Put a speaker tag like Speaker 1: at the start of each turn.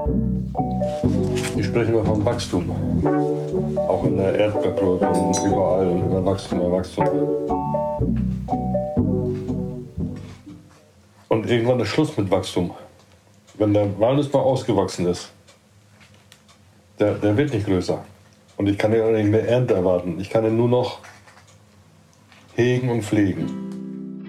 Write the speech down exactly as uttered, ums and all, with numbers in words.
Speaker 1: Ich spreche immer vom Wachstum. Auch in der Erdbeerproduktion, überall, immer Wachstum, immer Wachstum. Und irgendwann ist Schluss mit Wachstum. Wenn der Walnuss mal ausgewachsen ist, der, der wird nicht größer. Und ich kann ja auch nicht mehr Ernte erwarten. Ich kann ihn nur noch hegen und pflegen.